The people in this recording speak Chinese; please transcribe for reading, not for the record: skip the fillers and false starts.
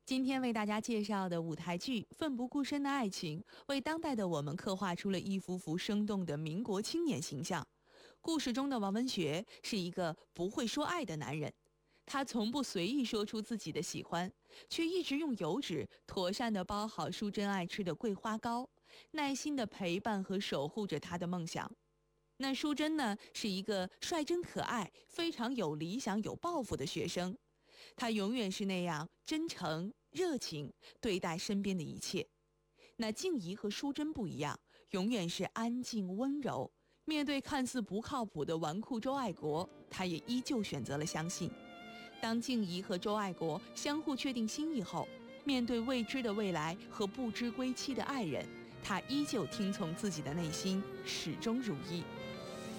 今天为大家介绍的舞台剧《奋不顾身的爱情》，为当代的我们刻画出了一幅幅生动的民国青年形象。故事中的王文学是一个不会说爱的男人，他从不随意说出自己的喜欢，却一直用油纸妥善地包好淑珍爱吃的桂花糕，耐心地陪伴和守护着她的梦想。那淑珍呢，是一个率真可爱、非常有理想、有抱负的学生。她永远是那样真诚、热情对待身边的一切。那静怡和淑珍不一样，永远是安静温柔。面对看似不靠谱的纨绔周爱国，她也依旧选择了相信。当静怡和周爱国相互确定心意后，面对未知的未来和不知归期的爱人，她依旧听从自己的内心，始终如一。